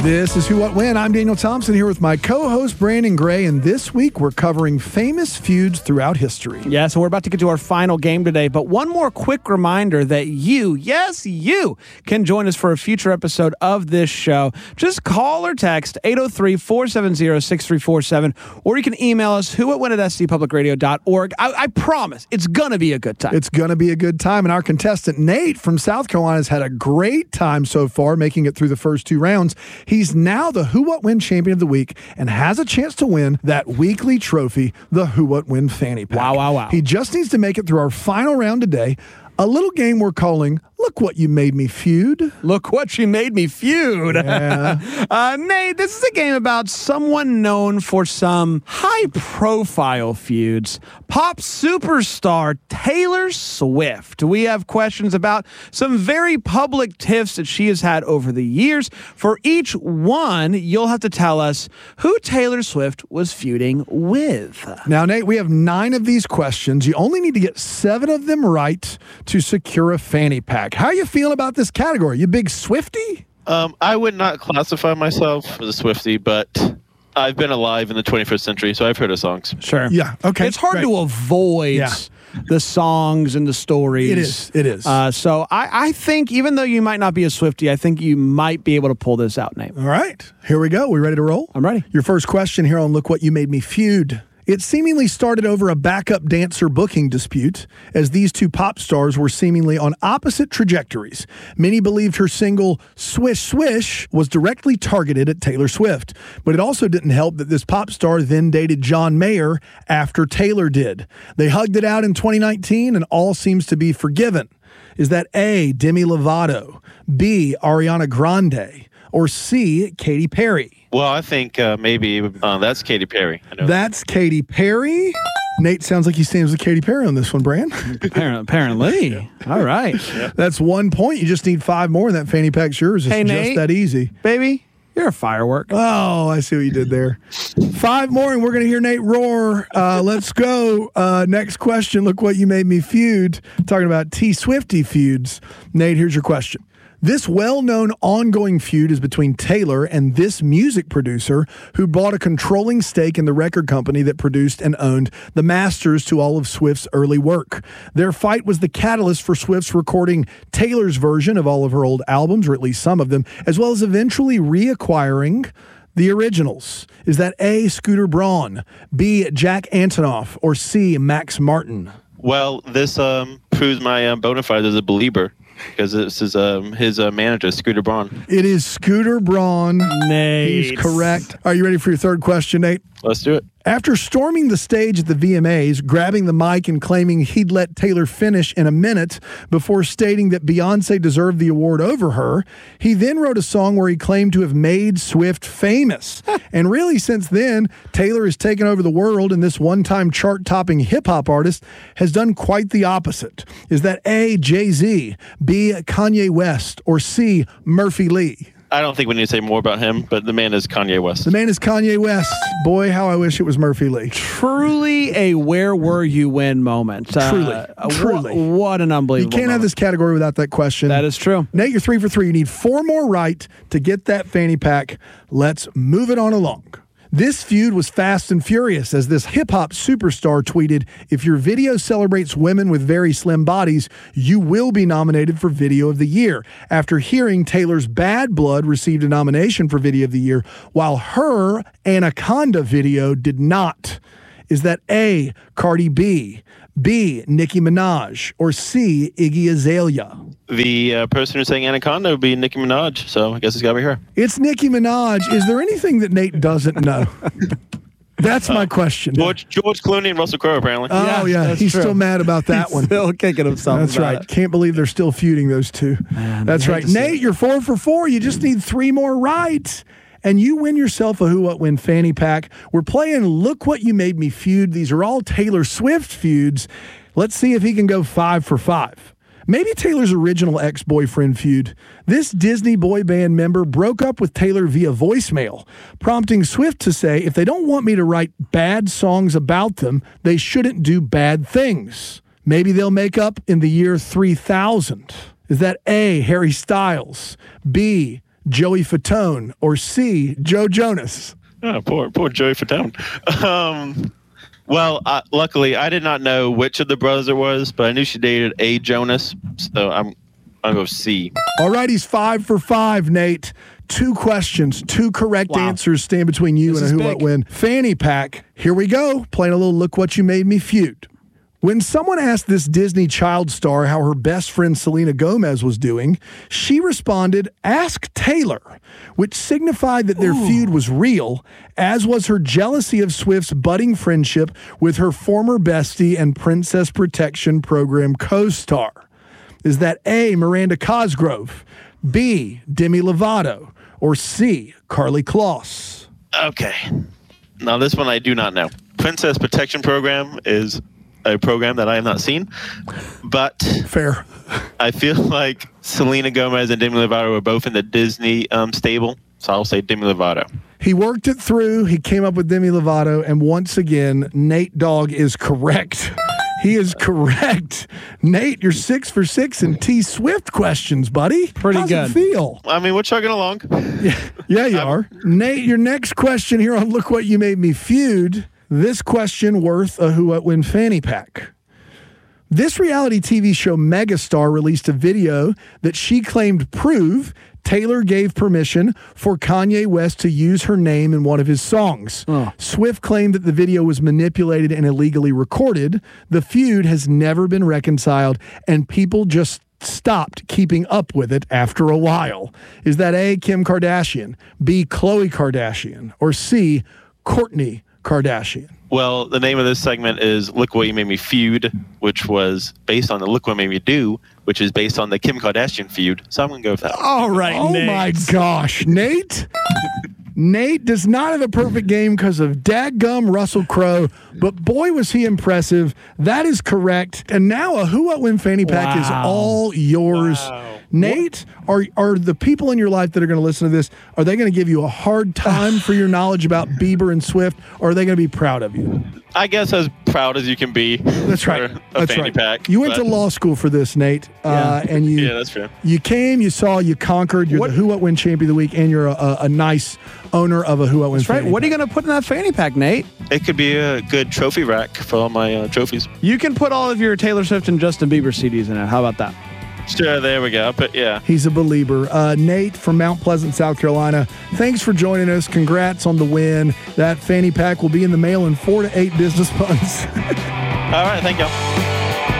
This is Who, What, When. I'm Daniel Thompson here with my co-host Brandon Gray, and this week we're covering famous feuds throughout history. Yeah, so we're about to get to our final game today, but one more quick reminder that you, yes, you, can join us for a future episode of this show. Just call or text 803-470-6347, or you can email us whowhatwhen@scpublicradio.org. I promise it's going to be a good time. It's going to be a good time, and our contestant Nate from South Carolina has had a great time so far, making it through the first two rounds. He's now the Who, What, When champion of the week and has a chance to win that weekly trophy, the Who, What, When Fanny Pack. Wow, wow, wow. He just needs to make it through our final round today, a little game we're calling Look What You Made Me Feud. Look what you made me feud. Yeah. Nate, this is a game about someone known for some high-profile feuds. Pop superstar Taylor Swift. We have questions about some very public tiffs that she has had over the years. For each one, you'll have to tell us who Taylor Swift was feuding with. Now, Nate, we have 9 of these questions. You only need to get 7 of them right to secure a fanny pack. How are you feeling about this category? You big Swiftie? I would not classify myself as a Swiftie, but I've been alive in the 21st century, so I've heard her songs. Sure. Yeah, okay. It's hard great. to avoid the songs and the stories. It is. So I think even though you might not be a Swiftie, I think you might be able to pull this out, Nate. All right, here we go. We ready to roll? I'm ready. Your first question here on Look What You Made Me Feud. It seemingly started over a backup dancer booking dispute, as these two pop stars were seemingly on opposite trajectories. Many believed her single Swish Swish was directly targeted at Taylor Swift, but it also didn't help that this pop star then dated John Mayer after Taylor did. They hugged it out in 2019 and all seems to be forgiven. Is that A, Demi Lovato, B, Ariana Grande, or C, Katy Perry? Well, I think maybe that's Katy Perry. I know That's Katy Perry. Nate sounds like he stands with Katy Perry on this one, Bran. Apparently. All right. That's 1 point. You just need 5 more, and that fanny pack's yours. It's Hey, just Nate. that easy. Baby, you're a firework. Oh, I see what you did there. 5 more, and we're going to hear Nate roar. Let's go. Next question. Look What You Made Me Feud. Talking about T-Swiftie feuds. Nate, here's your question. This well-known ongoing feud is between Taylor and this music producer who bought a controlling stake in the record company that produced and owned the masters to all of Swift's early work. Their fight was the catalyst for Swift's recording Taylor's version of all of her old albums, or at least some of them, as well as eventually reacquiring the originals. Is that A, Scooter Braun, B, Jack Antonoff, or C, Max Martin? Well, this proves my bona fide as a believer, because this is his manager, Scooter Braun. It is Scooter Braun. Nate. He's correct. Are you ready for your third question, Nate? Let's do it. After storming the stage at the VMAs, grabbing the mic and claiming he'd let Taylor finish in a minute before stating that Beyonce deserved the award over her, he then wrote a song where he claimed to have made Swift famous. And really, since then, Taylor has taken over the world, and this one-time chart-topping hip-hop artist has done quite the opposite. Is that A, Jay-Z, B, Kanye West, or C, Murphy Lee? I don't think we need to say more about him, but the man is Kanye West. The man is Kanye West. Boy, how I wish it was Murphy Lee. Truly a where were you when moment. Truly. What an unbelievable You can't have moment. this category without that question. That is true. Nate, you're 3 for 3. You need 4 more right to get that fanny pack. Let's move it on along. This feud was fast and furious as this hip-hop superstar tweeted, "If your video celebrates women with very slim bodies, you will be nominated for Video of the Year," after hearing Taylor's Bad Blood received a nomination for Video of the Year, while her Anaconda video did not. Is that A, Cardi B, B, Nicki Minaj, or C, Iggy Azalea? The person who's saying Anaconda would be Nicki Minaj, so I guess it's got to be her. It's Nicki Minaj. Is there anything that Nate doesn't know? That's my question. George Clooney and Russell Crowe, apparently. Oh, yeah. that's He's true. still mad about that He's one. still kicking himself. That's about right. it. Can't believe they're still feuding, those two. That's I hate right. to see Nate, it. you're 4 for 4. You just need 3 more right. And you win yourself a Who What When fanny pack. We're playing Look What You Made Me Feud. These are all Taylor Swift feuds. Let's see if he can go 5 for 5. Maybe Taylor's original ex-boyfriend feud. This Disney boy band member broke up with Taylor via voicemail, prompting Swift to say, if they don't want me to write bad songs about them, they shouldn't do bad things. Maybe they'll make up in the year 3000. Is that A, Harry Styles, B, Joey Fatone, or C, Joe Jonas? Oh, poor Joey Fatone. Well, luckily, I did not know which of the brothers it was, but I knew she dated A. Jonas, so I'm going to go C. All right, he's 5 for 5, Nate. 2 questions, 2 correct answers stand between you and a Who What Win fanny pack. Here we go, playing a little Look What You Made Me feud. When someone asked this Disney child star how her best friend Selena Gomez was doing, she responded, "Ask Taylor," which signified that their feud was real, as was her jealousy of Swift's budding friendship with her former bestie and Princess Protection Program co-star. Is that A, Miranda Cosgrove, B, Demi Lovato, or C, Carly Kloss? Okay. Now, this one I do not know. Princess Protection Program is a program that I have not seen, but fair. I feel like Selena Gomez and Demi Lovato were both in the Disney stable, so I'll say Demi Lovato. He worked it through. He came up with Demi Lovato, and once again, Nate Dogg is correct. He is correct. Nate, you're 6 for 6 in T Swift questions, buddy. Pretty good. How's it feel? I mean, we're chugging along. Yeah, you are. Nate, your next question here on Look What You Made Me feud. This question worth a Who What Win fanny pack. This reality TV show megastar released a video that she claimed prove Taylor gave permission for Kanye West to use her name in one of his songs. Swift claimed that the video was manipulated and illegally recorded. The feud has never been reconciled, and people just stopped keeping up with it after a while. Is that A, Kim Kardashian, B, Khloe Kardashian, or C, Kourtney Kardashian? Well, the name of this segment is Look What You Made Me feud, which was based on the Look What Made Me do, which is based on the Kim Kardashian feud. So I'm going to go with that. All right, Oh Nate. my gosh, Nate. Nate does not have a perfect game because of dadgum Russell Crowe, but boy was he impressive. That is correct. And now a Who What Win fanny pack is all yours. Nate, are the people in your life that are going to listen to this, are they going to give you a hard time for your knowledge about Bieber and Swift, or are they going to be proud of you? I guess as proud as you can be. That's right. For a That's fanny right. pack. You went but- to law school for this, Nate, and you Yeah, that's fair. you came, you saw, you conquered. You're the Who What Win champion of the week, and you're a nice owner of a Who What Win. That's right. What are you going to put in that fanny pack, Nate? It could be a good trophy rack for all my trophies. You can put all of your Taylor Swift and Justin Bieber CDs in it. How about that? Sure, there we go. But yeah. He's a believer. Nate from Mount Pleasant, South Carolina. Thanks for joining us. Congrats on the win. That fanny pack will be in the mail in 4 to 8 business months. All right, thank y'all.